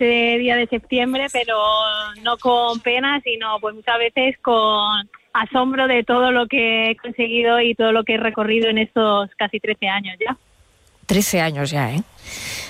este día de septiembre, pero no con pena, sino pues muchas veces con asombro de todo lo que he conseguido y todo lo que he recorrido en estos casi 13 años ya. 13 años ya, ¿eh?